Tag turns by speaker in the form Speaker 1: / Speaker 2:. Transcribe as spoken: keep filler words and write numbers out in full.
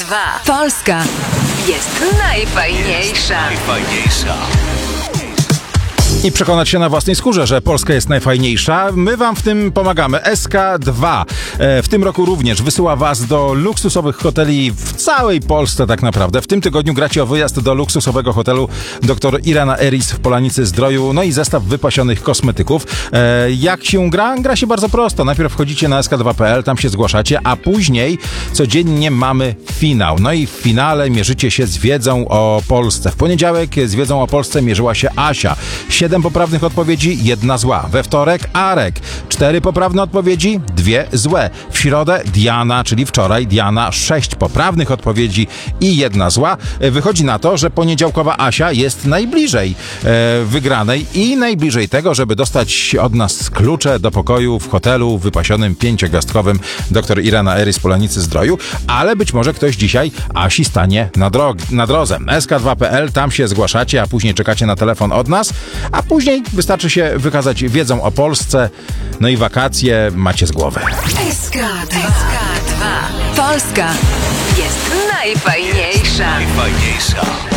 Speaker 1: dwa. Polska jest najfajniejsza.
Speaker 2: Najfajniejsza.
Speaker 3: I przekonać się na własnej skórze, że Polska jest najfajniejsza. My wam w tym pomagamy. S K dwa e, w tym roku również wysyła was do luksusowych hoteli w całej Polsce tak naprawdę. W tym tygodniu gracie o wyjazd do luksusowego hotelu dr Irena Eris w Polanicy Zdroju, no i zestaw wypasionych kosmetyków. E, jak się gra? Gra się bardzo prosto. Najpierw wchodzicie na S K dwa kropka P L, tam się zgłaszacie, a później codziennie mamy finał. No i w finale mierzycie się z wiedzą o Polsce. W poniedziałek z wiedzą o Polsce mierzyła się Asia. Siedem poprawnych odpowiedzi, jedna zła. We wtorek Arek. Cztery poprawne odpowiedzi, dwie złe. W środę Diana, czyli wczoraj Diana, sześć poprawnych odpowiedzi i jedna zła. Wychodzi na to, że poniedziałkowa Asia jest najbliżej e, wygranej i najbliżej tego, żeby dostać od nas klucze do pokoju w hotelu wypasionym pięciogwiazdkowym dr Irena Eris Polanicy Zdroju, ale być może ktoś dzisiaj Asi stanie na, drog- na drodze. S K dwa kropka P L, tam się zgłaszacie, a później czekacie na telefon od nas, a później wystarczy się wykazać wiedzą o Polsce, no i wakacje macie z głowy.
Speaker 1: S K dwa. Polska jest najfajniejsza.
Speaker 2: Najfajniejsza.